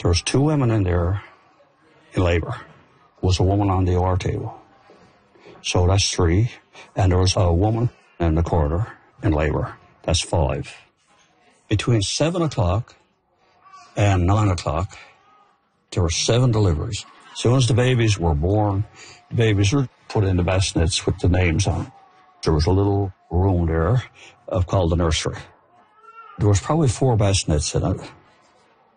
There was 2 women in there in labor. Was a woman on the OR table. So that's 3. And there was a woman in the corridor in labor. That's 5. Between 7 o'clock and 9 o'clock, there were 7 deliveries. As soon as the babies were born, the babies were put in the bassinets with the names on. There was a little room there called the nursery. There was probably 4 bassinets in it.